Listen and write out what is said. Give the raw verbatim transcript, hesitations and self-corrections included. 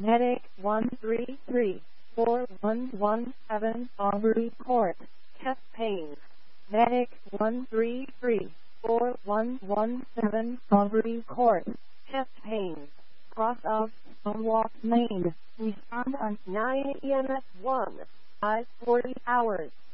Medic one three three four one one seven Aubrey Court. Chest pains. Medic one three three four one one seven Aubrey Court. Chest pains. Cross of Stonewalk Lane. Respond on nine E M S one. five forty hours.